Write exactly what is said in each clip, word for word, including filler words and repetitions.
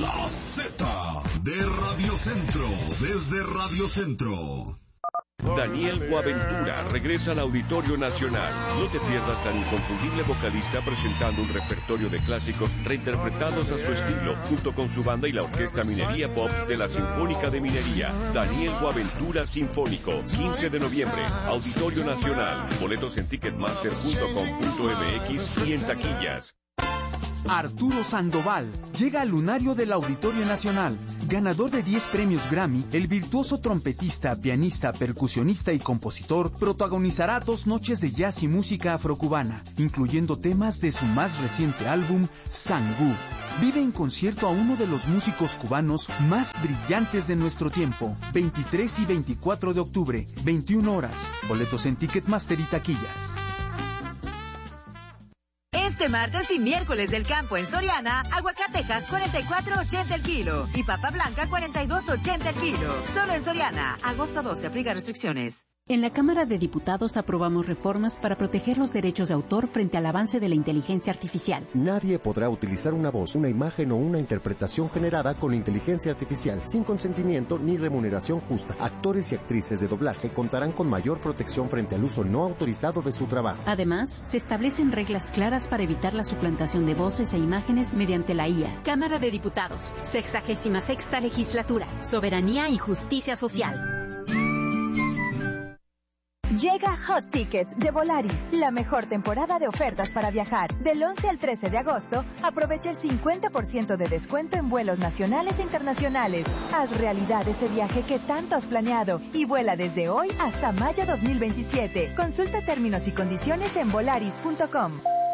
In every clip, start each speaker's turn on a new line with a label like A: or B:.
A: La Z de Radio Centro, desde Radio Centro.
B: Daniel Boaventura regresa al Auditorio Nacional. No te pierdas al inconfundible vocalista presentando un repertorio de clásicos reinterpretados a su estilo, junto con su banda y la Orquesta Minería Pops de la Sinfónica de Minería. Daniel Boaventura Sinfónico, quince de noviembre, Auditorio Nacional. Boletos en ticketmaster punto com punto m x y en taquillas.
C: Arturo Sandoval llega al lunario del Auditorio Nacional. Ganador de diez premios Grammy, el virtuoso trompetista, pianista, percusionista y compositor protagonizará dos noches de jazz y música afrocubana, incluyendo temas de su más reciente álbum, Sangú. Vive en concierto a uno de los músicos cubanos más brillantes de nuestro tiempo. veintitrés y veinticuatro de octubre, veintiuna horas. Boletos en Ticketmaster y taquillas.
D: Este martes y miércoles del campo en Soriana, aguacatejas cuarenta y cuatro ochenta el kilo y papa blanca cuarenta y dos ochenta el kilo. Solo en Soriana, agosto doce, aplica restricciones.
E: En la Cámara de Diputados aprobamos reformas para proteger los derechos de autor frente al avance de la inteligencia artificial.
F: Nadie podrá utilizar una voz, una imagen o una interpretación generada con inteligencia artificial sin consentimiento ni remuneración justa. Actores y actrices de doblaje contarán con mayor protección frente al uso no autorizado de su trabajo.
E: Además, se establecen reglas claras para evitar la suplantación de voces e imágenes mediante la I A.
G: Cámara de Diputados, sexagésima sexta legislatura, soberanía y justicia social.
H: Llega Hot Tickets de Volaris, la mejor temporada de ofertas para viajar. Del once al trece de agosto, aprovecha el cincuenta por ciento de descuento en vuelos nacionales e internacionales. Haz realidad ese viaje que tanto has planeado y vuela desde hoy hasta mayo dos mil veintisiete. Consulta términos y condiciones en volaris punto com.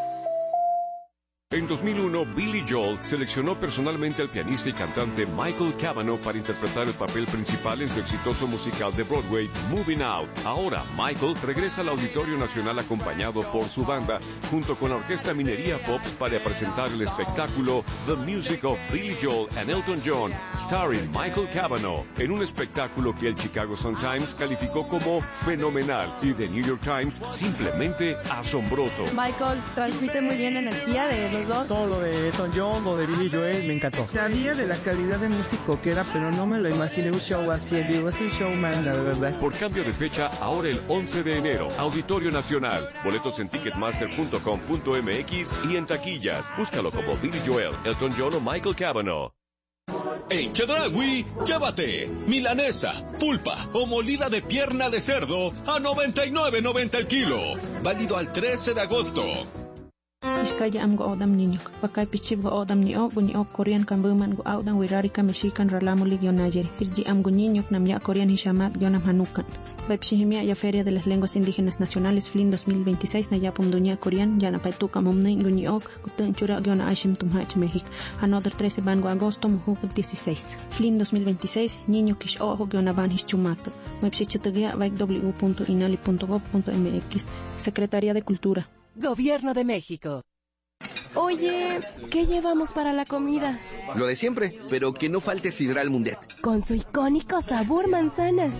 B: En dos mil uno, Billy Joel seleccionó personalmente al pianista y cantante Michael Cavanaugh para interpretar el papel principal en su exitoso musical de Broadway, Moving Out. Ahora, Michael regresa al Auditorio Nacional acompañado por su banda, junto con la Orquesta Minería Pops, para presentar el espectáculo The Music of Billy Joel and Elton John, starring Michael Cavanaugh, en un espectáculo que el Chicago Sun-Times calificó como fenomenal y The New York Times simplemente asombroso.
I: Michael transmite muy bien la energía de los dos.
J: Todo lo de Elton John, lo de Billy Joel, me encantó.
K: Sabía de la calidad de músico que era, pero no me lo imaginé un show así. Digo, es un showman, la verdad.
B: Por cambio de fecha, ahora el once de enero, Auditorio Nacional. Boletos en ticketmaster punto com punto m x y en taquillas. Búscalo como Billy Joel, Elton John o Michael Cavanaugh.
L: En Chedraui, llévate milanesa, pulpa o molida de pierna de cerdo a noventa y nueve noventa el kilo. Válido al trece de agosto.
M: Iskaya am go odam ninyok. Pakai pichib go odam ni ok ni ok Korean kan buman go odam wirari ka Mexican ralamu ligyo Niger. Irji am go ninyok nam ya Korean hishamat yonam hanukan. Baipshihimia ya Feria de las Lenguas Indígenas Nacionales F L I N dos mil veintiséis na ya pumdunya Korean ya na paituka momne go ni ok gutun chura yona ashim tumhach México. Another trece ban go agosto muhu dieciséis. F L I N dos mil veintiséis niño kish ojo yona ban hischumato. Baipshichutagia baik w punto inali punto gov punto m x. Secretaría de Cultura.
G: Gobierno de México.
N: Oye, ¿qué llevamos para la comida?
O: Lo de siempre, pero que no falte Sidral Mundet.
N: Con su icónico sabor manzana.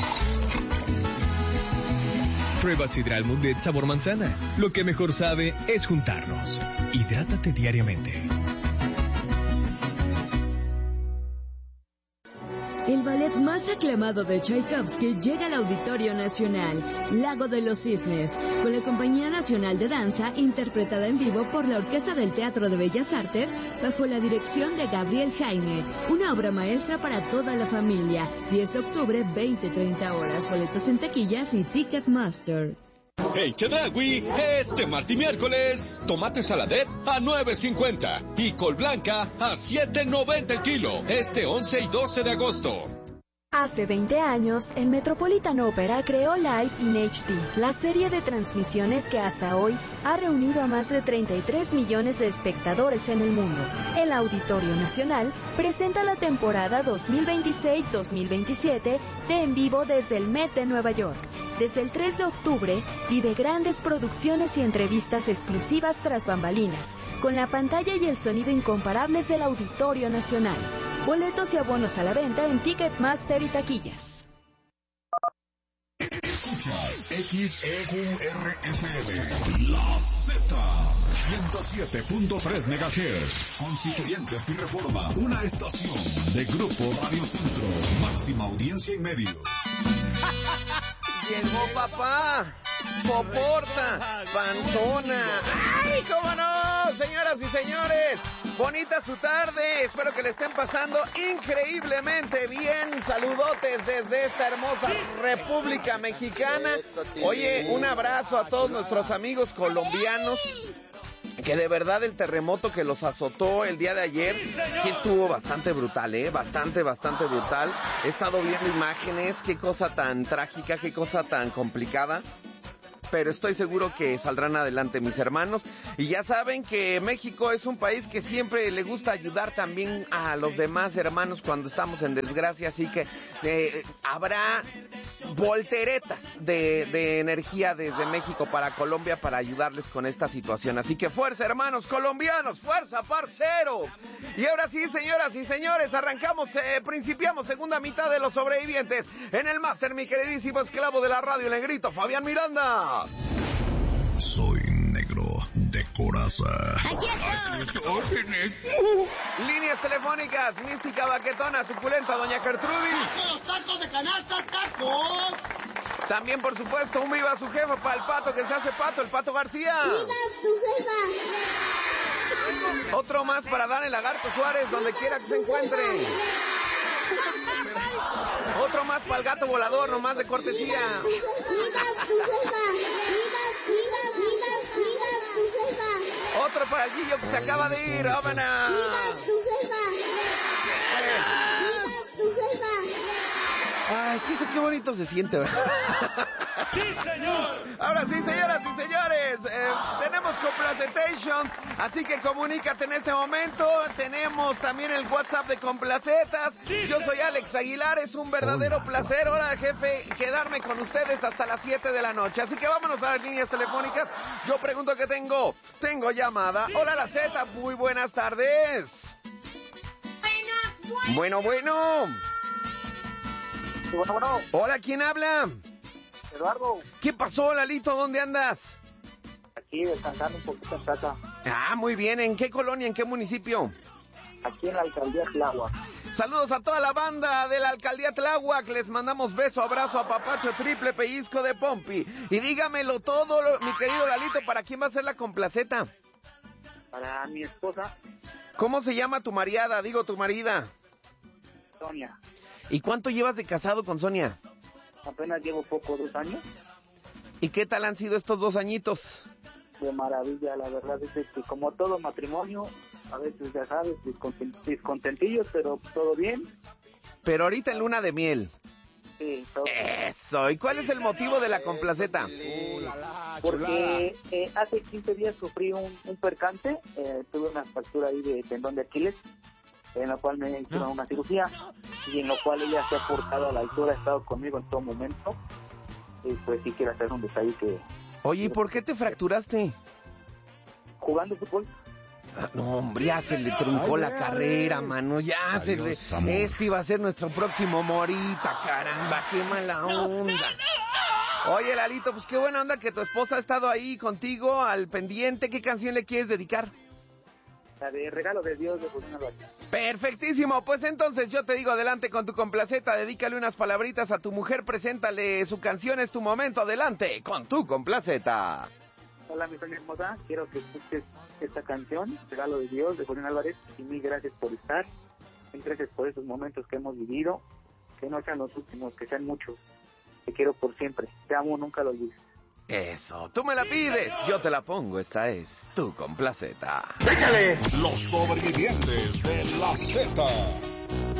P: Prueba Sidral Mundet sabor manzana. Lo que mejor sabe es juntarnos. Hidrátate diariamente.
Q: El ballet más aclamado de Tchaikovsky llega al Auditorio Nacional, Lago de los Cisnes, con la Compañía Nacional de Danza, interpretada en vivo por la Orquesta del Teatro de Bellas Artes, bajo la dirección de Gabriel Jaime. Una obra maestra para toda la familia. diez de octubre, veinte treinta horas. Boletos en taquillas y Ticketmaster.
L: En Chedraui, este martes y miércoles, tomate saladet a nueve cincuenta y col blanca a siete noventa el kilo, este once y doce de agosto.
R: Hace veinte años, el Metropolitan Opera creó Live in H D, la serie de transmisiones que hasta hoy ha reunido a más de treinta y tres millones de espectadores en el mundo. El Auditorio Nacional presenta la temporada dos mil veintiséis dos mil veintisiete de En Vivo desde el Met de Nueva York. Desde el tres de octubre, vive grandes producciones y entrevistas exclusivas tras bambalinas, con la pantalla y el sonido incomparables del Auditorio Nacional. Boletos y abonos a la venta en Ticketmaster y taquillas.
A: Escuchas X E U R F M, La Z, ciento siete punto tres megahertz. Constituyentes y Reforma, una estación de Grupo Radio Centro. Máxima audiencia y medios.
S: Llegó papá, Poporta, panzona. ¡Ay, cómo no! Señoras y señores, bonita su tarde. Espero que le estén pasando increíblemente bien. Saludotes desde esta hermosa República Mexicana. Oye, un abrazo a todos nuestros amigos colombianos. Que de verdad el terremoto que los azotó el día de ayer sí estuvo bastante brutal, ¿eh? Bastante, bastante brutal. He estado viendo imágenes, qué cosa tan trágica, qué cosa tan complicada. Pero estoy seguro que saldrán adelante mis hermanos. Y ya saben que México es un país que siempre le gusta ayudar también a los demás hermanos cuando estamos en desgracia. Así que eh, habrá volteretas de, de energía desde México para Colombia para ayudarles con esta situación. Así que fuerza, hermanos colombianos, fuerza, parceros. Y ahora sí, señoras y señores, arrancamos, eh, principiamos segunda mitad de Los Sobrevivientes. En el máster, mi queridísimo esclavo de la radio, el negrito Fabián Miranda.
A: Soy negro de coraza.
S: Aquí estoy. órdenes. Líneas telefónicas, mística, baquetona, suculenta, doña Gertrudis.
T: ¡Tacos, tacos de canasta, tacos!
S: También, por supuesto, un viva su jefa para el pato que se hace pato, el Pato García.
T: ¡Viva su
S: jefa! Otro más para dar el Lagarto Suárez, donde quiera que se encuentre. Otro más para el gato volador, nomás de cortesía.
T: ¡Viva su jefa! ¡Viva, viva, viva, viva su jefa!
S: Otro para el Gillo que se acaba de ir, ¡óvana!
T: ¡Viva su jefa! ¡Viva su jefa!
S: Ay, qué, qué bonito se siente, ¿verdad?
T: ¡Sí, señor!
S: Ahora sí, señoras y señores, eh, tenemos Complacetations, así que comunícate en este momento. Tenemos también el WhatsApp de Complacetas. Sí, yo soy Alex Aguilar, es un verdadero Hola. placer, ahora jefe, quedarme con ustedes hasta las siete de la noche. Así que vámonos a las líneas telefónicas. Yo pregunto qué tengo. Tengo llamada. Sí, Hola, la Z, muy buenas tardes.
T: Buenas, buenas.
S: Bueno, bueno.
U: Bueno, bueno.
S: Hola, ¿quién habla?
U: Eduardo.
S: ¿Qué pasó, Lalito? ¿Dónde andas?
U: Aquí descansando un poquito en casa.
S: Ah, muy bien. ¿En qué colonia, en qué municipio?
U: Aquí en la alcaldía Tláhuac.
S: Saludos a toda la banda de la alcaldía Tláhuac. Les mandamos beso, abrazo, apapacho, triple pellizco de pompi. Y dígamelo todo, mi querido Lalito, ¿para quién va a ser la complaceta?
U: Para mi esposa.
S: ¿Cómo se llama tu mariada? Digo, tu marida.
U: Sonia.
S: ¿Y cuánto llevas de casado con Sonia?
U: Apenas llevo poco, dos años.
S: ¿Y qué tal han sido estos dos añitos?
U: De maravilla, la verdad es que como todo matrimonio, a veces ya sabes, descontentillos, pero todo bien.
S: Pero ahorita en luna de miel.
U: Sí, todo
S: Eso, ¿y cuál es el motivo de la complaceta?
U: Porque eh, hace quince días sufrí un, un percance, eh, tuve una fractura ahí de tendón de Aquiles, en la cual me hicieron una cirugía y en lo cual ella se ha portado a la altura, ha estado conmigo en todo momento y pues sí quiero hacer un detalle que...
S: Oye, ¿y por qué te fracturaste?
U: Jugando fútbol.
S: Ah, no, hombre, ya se le truncó ay, la ay, carrera, ay. mano, ya Adiós, se le... Amor. Este iba a ser nuestro próximo Morita, caramba, qué mala onda. Oye, Lalito, pues qué buena onda que tu esposa ha estado ahí contigo, al pendiente. ¿Qué canción le quieres dedicar?
U: La de Regalo de Dios de Julián Álvarez.
S: Perfectísimo, pues entonces yo te digo, adelante con tu complaceta, dedícale unas palabritas a tu mujer, preséntale su canción, es tu momento, adelante con tu complaceta.
U: Hola, mi Sonia hermosa, quiero que escuches esta canción, Regalo de Dios de Julián Álvarez, y mil gracias por estar, mil gracias por esos momentos que hemos vivido, que no sean los últimos, que sean muchos, te quiero por siempre, te amo, nunca lo olvides.
S: Eso, tú me la pides, yo te la pongo, esta es tu complaceta.
A: ¡Échale! Los sobrevivientes de la Z.